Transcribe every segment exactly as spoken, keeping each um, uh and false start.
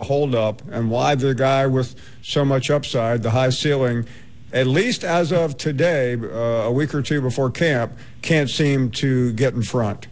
holdup and why the guy with so much upside, the high ceiling, at least as of today, uh, a week or two before camp, can't seem to get in front?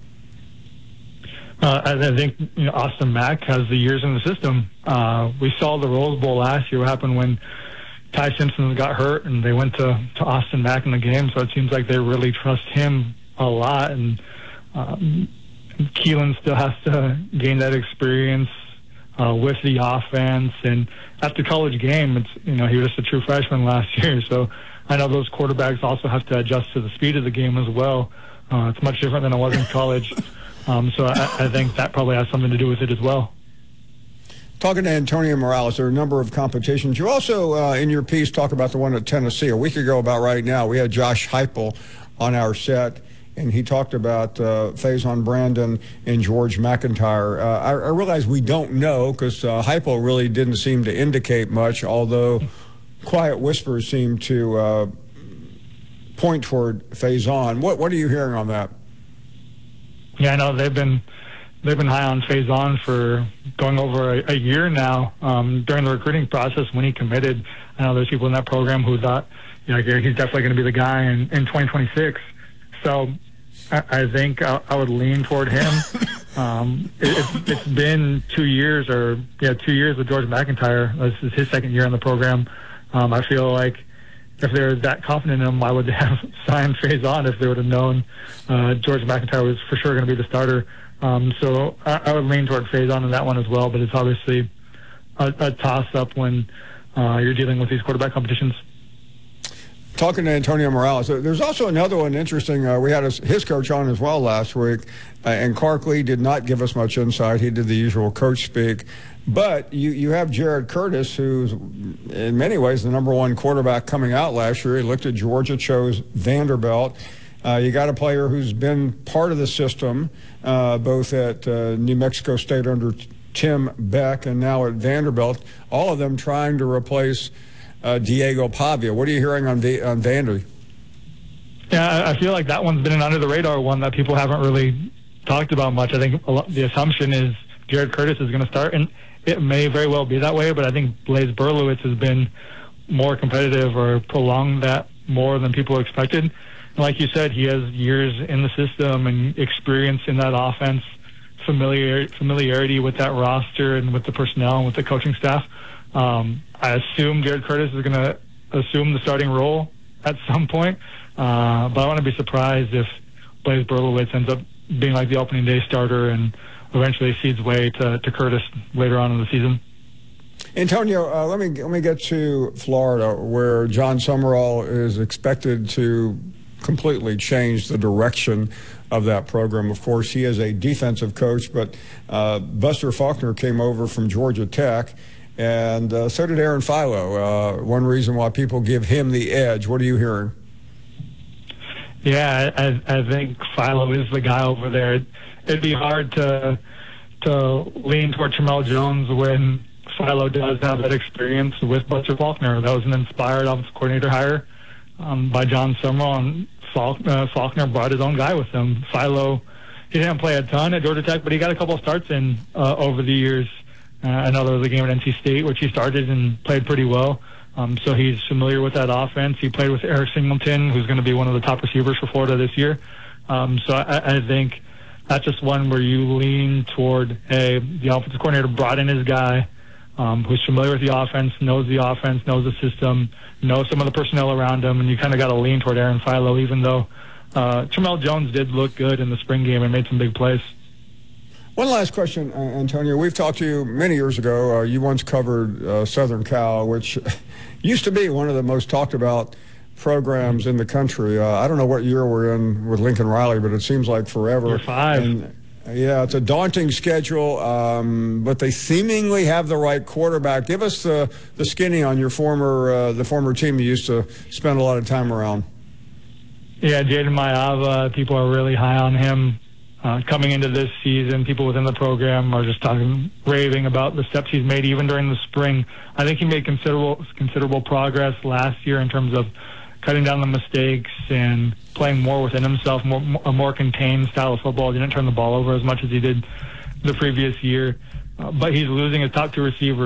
Uh, I think you know, Austin Mack has the years in the system. Uh, we saw the Rose Bowl last year. What happened when Ty Simpson got hurt and they went to, to Austin Mack in the game. So it seems like they really trust him a lot. And um, Keelan still has to gain that experience uh, with the offense. And at the college game, it's you know he was just a true freshman last year. So I know those quarterbacks also have to adjust to the speed of the game as well. Uh, it's much different than it was in college. Um, so I, I think that probably has something to do with it as well. Talking to Antonio Morales, there are a number of competitions. You also, uh, in your piece, talk about the one at Tennessee. A week ago, about right now, we had Josh Heupel on our set, and he talked about uh, Faison Brandon and George McIntyre. Uh, I, I realize we don't know because uh, Heupel really didn't seem to indicate much, although quiet whispers seem to uh, point toward Faison. What, what are you hearing on that? Yeah, I know they've been they've been high on Faison for going over a, a year now. Um, during the recruiting process, when he committed, I know there's people in that program who thought, you know, he's definitely going to be the guy in, in twenty twenty-six. So I, I think I, I would lean toward him. um, it, it's, it's been two years, or yeah, two years with George McIntyre. This is his second year in the program. Um, I feel like if they're that confident in him, why would they have signed Faison if they would have known uh, George McIntyre was for sure going to be the starter? Um, so I, I would lean toward Faison in that one as well, but it's obviously a, a toss-up when uh, you're dealing with these quarterback competitions. Talking to Antonio Morales, there's also another one interesting. Uh, we had his, his coach on as well last week, uh, and Clark Lee did not give us much insight. He did the usual coach speak. But you, you have Jared Curtis, who's in many ways the number one quarterback coming out last year. He looked at Georgia, chose Vanderbilt. Uh, you got a player who's been part of the system, uh, both at uh, New Mexico State under Tim Beck and now at Vanderbilt, all of them trying to replace uh, Diego Pavia. What are you hearing on, D- on Vandy? Yeah, I feel like that one's been an under-the-radar one that people haven't really talked about much. I think a lot, the assumption is Jared Curtis is going to start, and it may very well be that way, but I think Blaise Berlowitz has been more competitive or prolonged that more than people expected. And like you said, he has years in the system and experience in that offense, familiar, familiarity with that roster and with the personnel and with the coaching staff. Um, I assume Jared Curtis is going to assume the starting role at some point, uh, but I want to be surprised if Blaise Berlowitz ends up being like the opening day starter and eventually seeds way to, to Curtis later on in the season. Antonio, uh, let me let me get to Florida, where John Summerall is expected to completely change the direction of that program. Of course, he is a defensive coach, but uh, Buster Faulkner came over from Georgia Tech, and uh, so did Aaron Philo. Uh, one reason why people give him the edge. What are you hearing? Yeah, I, I think Philo is the guy over there. It'd be hard to to lean toward Tramel Jones when Philo does have that experience with Buster Faulkner. That was an inspired offensive coordinator hire um, by John Summerall, and Faulkner, uh, Faulkner brought his own guy with him. Philo, he didn't play a ton at Georgia Tech, but he got a couple of starts in uh, over the years. Uh, I know there was a game at N C State which he started and played pretty well. Um, so he's familiar with that offense. He played with Eric Singleton, who's going to be one of the top receivers for Florida this year. Um, so I, I think that's just one where you lean toward, hey, the offensive coordinator brought in his guy um, who's familiar with the offense, knows the offense, knows the system, knows some of the personnel around him, and you kind of got to lean toward Aaron Philo, even though uh, Tramel Jones did look good in the spring game and made some big plays. One last question, uh, Antonio. We've talked to you many years ago. Uh, you once covered uh, Southern Cal, which used to be one of the most talked about programs in the country. Uh, I don't know what year we're in with Lincoln Riley, but it seems like forever. Year five. And, yeah, it's a daunting schedule, um, but they seemingly have the right quarterback. Give us the, the skinny on your former uh, the former team you used to spend a lot of time around. Yeah, Jaden Mayava, people are really high on him. Uh, coming into this season, people within the program are just talking, raving about the steps he's made even during the spring. I think he made considerable considerable progress last year in terms of cutting down the mistakes and playing more within himself, more, a more contained style of football. He didn't turn the ball over as much as he did the previous year. Uh, but he's losing his top two receivers.